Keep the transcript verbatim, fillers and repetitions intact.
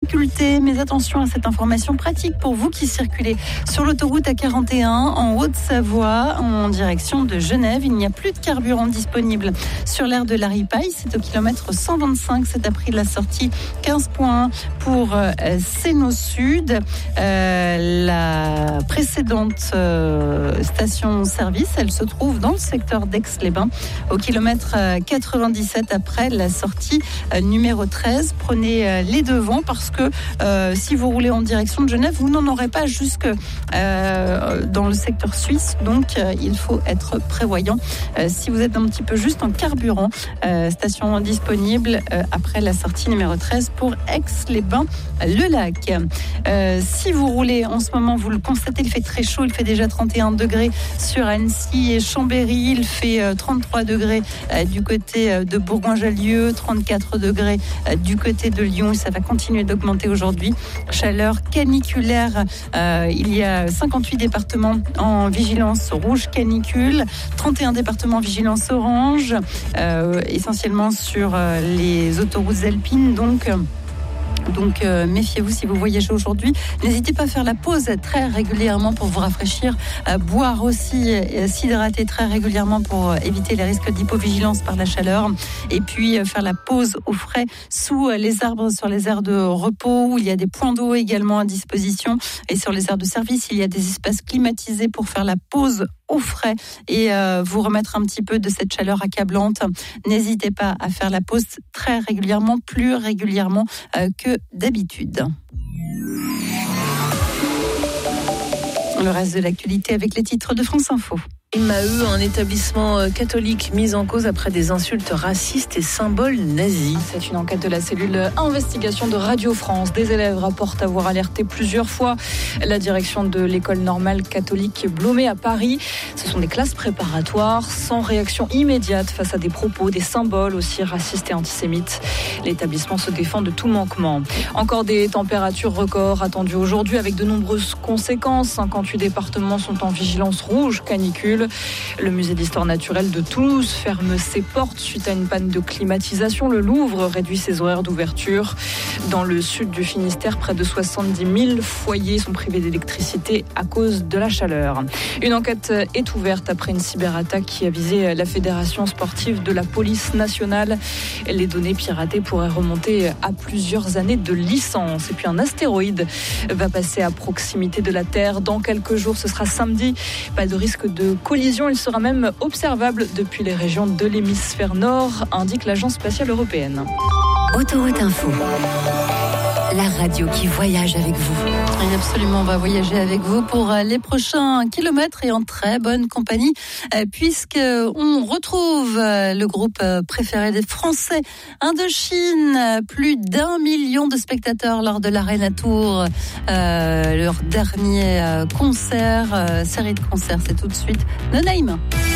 difficultés, mais attention à cette information pratique pour vous qui circulez sur l'autoroute A quarante et un en Haute-Savoie en direction de Genève. Il n'y a plus de carburant disponible sur l'aire de la Ripaille. C'est au kilomètre cent vingt-cinq. C'est après la sortie quinze point un pour euh, Sénaux Sud. Euh, la précédente euh, station-service, elle se trouve dans le secteur d'Aix-les-Bains, au kilomètre quatre-vingt-dix-sept après la sortie euh, numéro treize. Prenez euh, les devants parce que euh, si vous roulez en direction de Genève, vous n'en aurez pas jusque euh, dans le secteur suisse. Donc, euh, il faut être prévoyant. Euh, si vous êtes un petit peu juste en carburant, euh, station disponible euh, après la sortie numéro treize pour Aix-les-Bains-le-Lac. Euh, si vous roulez en ce moment, vous le constatez, il fait très chaud. Il fait déjà trente et un degrés sur Annecy et Chambéry. Il fait euh, trente-trois degrés euh, du côté euh, de Bourgoin-Jallieu, trente-quatre degrés euh, du côté de Lyon. Et ça va continuer d'augmenter aujourd'hui. Chaleur caniculaire. Euh, il y a cinquante-huit départements en vigilance rouge canicule, trente et un départements en vigilance orange, euh, essentiellement sur euh, les autoroutes alpines. Donc, Donc euh, méfiez-vous si vous voyagez aujourd'hui. N'hésitez pas à faire la pause très régulièrement pour vous rafraîchir, à boire aussi, euh, s'hydrater très régulièrement pour euh, éviter les risques d'hypovigilance par la chaleur. Et puis euh, faire la pause au frais sous euh, les arbres, sur les aires de repos où il y a des points d'eau également à disposition. Et sur les aires de service, il y a des espaces climatisés pour faire la pause au frais et euh, vous remettre un petit peu de cette chaleur accablante. N'hésitez pas à faire la pause très régulièrement, plus régulièrement euh, que d'habitude. Le reste de l'actualité avec les titres de France Info. M A E, un établissement catholique mis en cause après des insultes racistes et symboles nazis. C'est une enquête de la cellule investigation de Radio France. Des élèves rapportent avoir alerté plusieurs fois la direction de l'école normale catholique Blomet à Paris. Ce sont des classes préparatoires sans réaction immédiate face à des propos, des symboles aussi racistes et antisémites. L'établissement se défend de tout manquement. Encore des températures records attendues aujourd'hui avec de nombreuses conséquences. cinquante-huit départements sont en vigilance rouge canicule. Le musée d'histoire naturelle de Toulouse ferme ses portes suite à une panne de climatisation. Le Louvre réduit ses horaires d'ouverture. Dans le sud du Finistère, près de soixante-dix mille foyers sont privés d'électricité à cause de la chaleur. Une enquête est ouverte après une cyberattaque qui a visé la Fédération sportive de la police nationale. Les données piratées pourraient remonter à plusieurs années de licence. Et puis un astéroïde va passer à proximité de la Terre dans quelques jours. Ce sera samedi. Pas de risque de collision, il sera même observable depuis les régions de l'hémisphère nord, indique l'Agence spatiale européenne. Autoroute Info, la radio qui voyage avec vous. Et absolument, on va voyager avec vous pour les prochains kilomètres et en très bonne compagnie, puisqu'on retrouve le groupe préféré des Français, Indochine. Plus d'un million de spectateurs lors de l'Arena Tour, euh, leur dernier concert, euh, série de concerts, c'est tout de suite No Name.